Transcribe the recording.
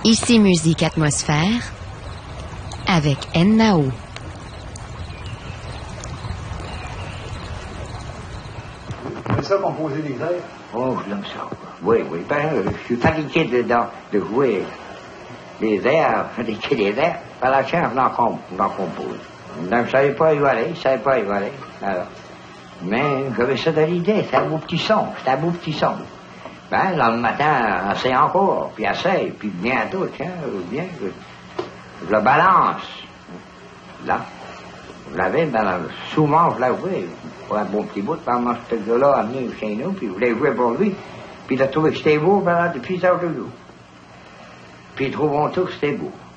Ici Musique Atmosphère avec Nao. C'est ça, composer des airs? Oh, j'aime ça. Oui, oui. Ben, je suis fatigué de jouer des airs, fatigué des airs. Par la chance, j'en compose. Donc, je ne savais pas y aller, Alors. Mais j'avais ça de l'idée, c'était un beau petit son. Ben, là, le matin, essaye encore, puis essaye, puis bientôt, tiens, je le balance. Là. Je l'avais, souvent, je l'avais pour un bon petit bout, pendant ce gars-là a amené chez nous, puis je voulais jouer pour lui, puis il a trouvé que c'était beau, depuis ça, je joue. Puis ils trouveront tous que c'était beau.